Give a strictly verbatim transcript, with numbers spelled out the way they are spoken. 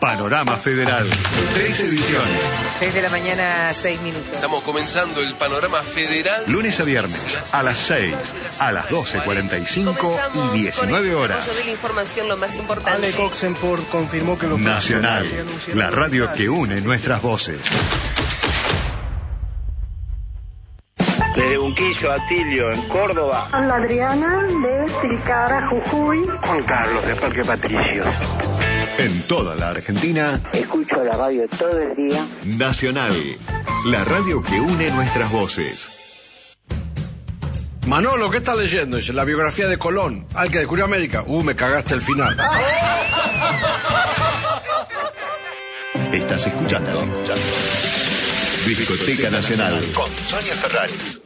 Panorama Federal. Tres ediciones. seis de la mañana, seis minutos. Estamos comenzando el Panorama Federal. Lunes a viernes, a las seis, a las doce cuarenta y cinco y diecinueve horas. De la información, lo más importante. Ale Coxenport confirmó que los Nacional, la radio que une nuestras voces. Desde Unquillo a Tilio, en Córdoba. Hola Adriana, de Tilcara, Jujuy. Juan Carlos, de Parque Patricios. En toda la Argentina. Escucho la radio todo el día. Nacional, la radio que une nuestras voces. Manolo, ¿qué estás leyendo? Dice, la biografía de Colón. Al que descubrió América. Uh, me cagaste el final. Estás escuchando, Estás escuchando. Discoteca Nacional con Sonia Ferraris.